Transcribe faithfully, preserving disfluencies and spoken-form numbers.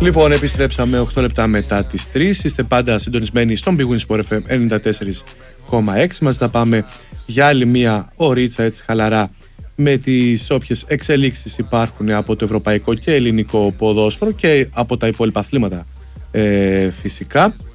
Λοιπόν, επιστρέψαμε οκτώ λεπτά μετά τις τρεις. Είστε πάντα συντονισμένοι στον Big Win Sport εφ εμ ενενήντα τέσσερα κόμμα έξι. Μας τα πάμε για άλλη μία ωρίτσα έτσι χαλαρά με τις όποιες εξελίξεις υπάρχουν από το ευρωπαϊκό και ελληνικό ποδόσφαιρο και από τα υπόλοιπα αθλήματα ε, φυσικά.